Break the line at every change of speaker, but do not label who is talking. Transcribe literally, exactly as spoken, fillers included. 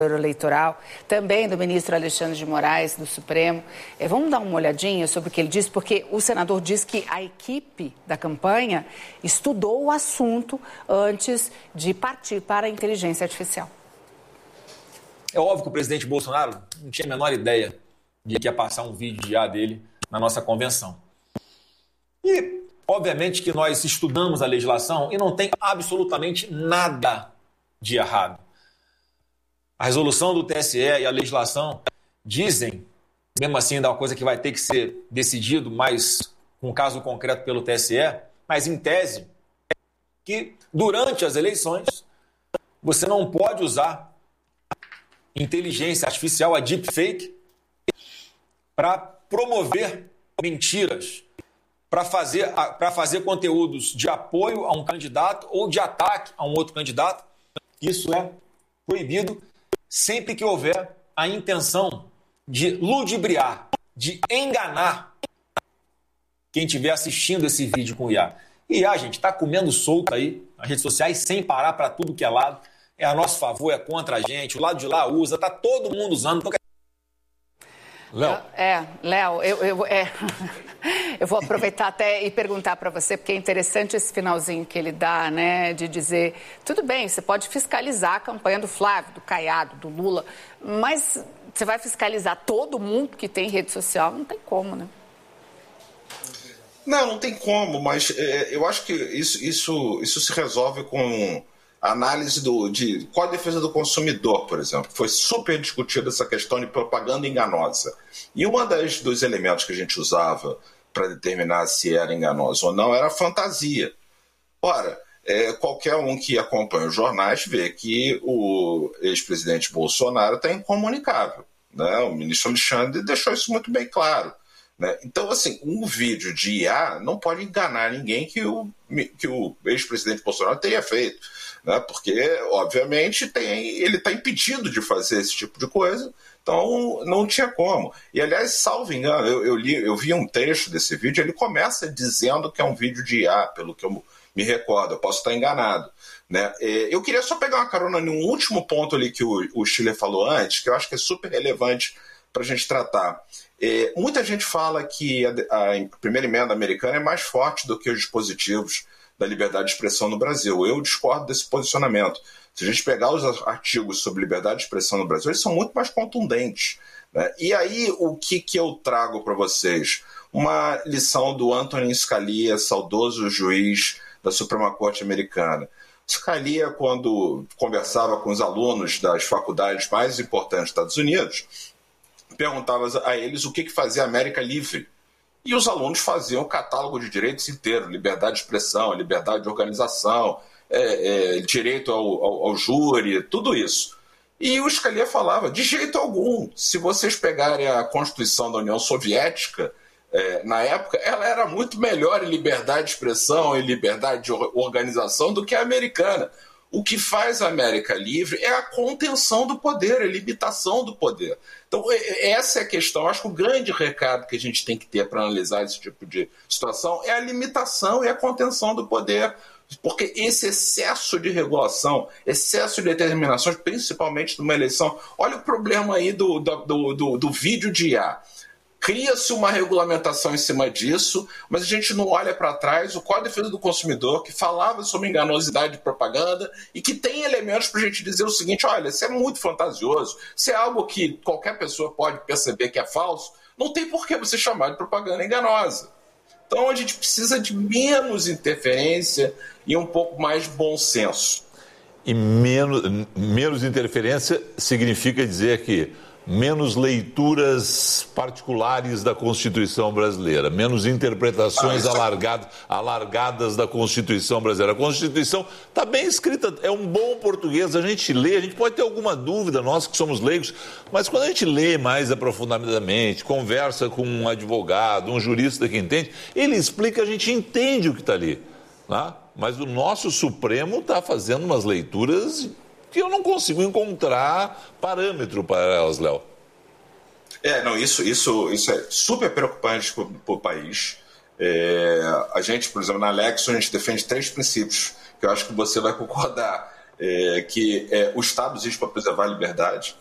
eleitoral, também do ministro Alexandre de Moraes, do Supremo. É, vamos dar uma olhadinha sobre o que ele disse, porque o senador diz que a equipe da campanha estudou o assunto antes de partir para a inteligência artificial.
É óbvio que o presidente Bolsonaro não tinha a menor ideia de que ia passar um vídeo de I A dele na nossa convenção. E, obviamente, que nós estudamos a legislação e não tem absolutamente nada de errado. A resolução do T S E e a legislação dizem, mesmo assim, ainda é uma coisa que vai ter que ser decidido mais com um caso concreto pelo T S E, mas em tese, que durante as eleições você não pode usar inteligência artificial, a deepfake, para promover mentiras, para fazer, para fazer conteúdos de apoio a um candidato ou de ataque a um outro candidato. Isso é proibido sempre que houver a intenção de ludibriar, de enganar quem estiver assistindo esse vídeo com I A. I A, gente, está comendo solto aí nas redes sociais sem parar para tudo que é lado. É a nosso favor, é contra a gente, o lado de lá usa, está todo mundo usando. Então...
Léo. É, Léo, eu, eu, é, eu vou aproveitar até e perguntar para você, porque é interessante esse finalzinho que ele dá, né, de dizer, tudo bem, você pode fiscalizar a campanha do Flávio, do Caiado, do Lula, mas você vai fiscalizar todo mundo que tem rede social? Não tem como, né?
Não, não tem como, mas é, eu acho que isso, isso, isso se resolve com a análise do, de qual a defesa do consumidor, por exemplo. Foi super discutida essa questão de propaganda enganosa. E um dos elementos que a gente usava para determinar se era enganoso ou não era a fantasia. Ora, é, qualquer um que acompanha os jornais vê que o ex-presidente Bolsonaro está incomunicável, né? O ministro Alexandre deixou isso muito bem claro. Né? Então, assim, um vídeo de I A não pode enganar ninguém que o, que o ex-presidente Bolsonaro tenha feito. Né? Porque, obviamente, tem, ele está impedido de fazer esse tipo de coisa, então não tinha como. E, aliás, salvo engano, eu, eu, li, eu vi um trecho desse vídeo, ele começa dizendo que é um vídeo de I A, pelo que eu me recordo, eu posso estar enganado. Né? Eu queria só pegar uma carona em um último ponto ali que o, o Schiller falou antes, que eu acho que é super relevante para a gente tratar. É, muita gente fala que a, a primeira emenda americana é mais forte do que os dispositivos da liberdade de expressão no Brasil. Eu discordo desse posicionamento. Se a gente pegar os artigos sobre liberdade de expressão no Brasil, eles são muito mais contundentes. Né? E aí, o que, que eu trago para vocês? Uma lição do Antonin Scalia, saudoso juiz da Suprema Corte americana. Scalia, quando conversava com os alunos das faculdades mais importantes dos Estados Unidos, perguntava a eles o que, que fazia a América livre. E os alunos faziam o catálogo de direitos inteiro, liberdade de expressão, liberdade de organização, é, é, direito ao, ao, ao júri, tudo isso. E o Scalia falava, de jeito algum, se vocês pegarem a Constituição da União Soviética, é, na época, ela era muito melhor em liberdade de expressão e liberdade de organização do que a americana. O que faz a América livre é a contenção do poder, a limitação do poder. Então, essa é a questão. Acho que o grande recado que a gente tem que ter para analisar esse tipo de situação é a limitação e a contenção do poder. Porque esse excesso de regulação, excesso de determinações, principalmente numa eleição... Olha o problema aí do, do, do, do vídeo de I A. Cria-se uma regulamentação em cima disso, mas a gente não olha para trás. O Código de Defesa do Consumidor, que falava sobre enganosidade de propaganda e que tem elementos para a gente dizer o seguinte, olha, isso é muito fantasioso, isso é algo que qualquer pessoa pode perceber que é falso, não tem por que você chamar de propaganda enganosa. Então a gente precisa de menos interferência e um pouco mais de bom senso.
E menos, menos interferência significa dizer que menos leituras particulares da Constituição brasileira, menos interpretações ah, alargadas, alargadas da Constituição brasileira. A Constituição está bem escrita, é um bom português, a gente lê, a gente pode ter alguma dúvida, nós que somos leigos, mas quando a gente lê mais aprofundadamente, conversa com um advogado, um jurista que entende, ele explica, a gente entende o que está ali. Né? Mas o nosso Supremo está fazendo umas leituras que eu não consigo encontrar parâmetro para elas, Léo.
É, não, isso, isso, isso é super preocupante para o país. É, a gente, por exemplo, na Alexo, a gente defende três princípios, que eu acho que você vai concordar. é, que é, o Estado existe para preservar a liberdade,